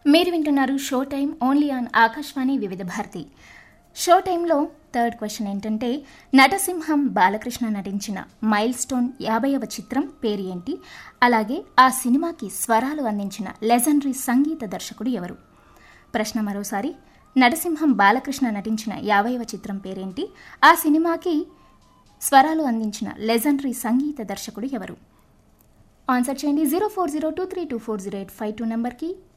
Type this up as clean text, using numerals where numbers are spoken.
మీరు వింటున్నారు show time only on Akashvani వివిధ భారతి. షో టైంలో థర్డ్ క్వశ్చన్ ఏంటంటే, నటసింహం బాలకృష్ణ నటించిన మైల్ స్టోన్ 50వ చిత్రం పేరు ఏంటి? అలాగే ఆ సినిమాకి స్వరాలు అందించిన లెజెండరీ సంగీత దర్శకుడు ఎవరు? ప్రశ్న మరోసారి, నటసింహం బాలకృష్ణ నటించిన 50వ చిత్రం పేరేంటి? ఆ సినిమాకి స్వరాలు అందించిన లెజెండరీ సంగీత దర్శకుడు ఎవరు? ఆన్సర్ చేయండి 0402324085 నెంబర్కి.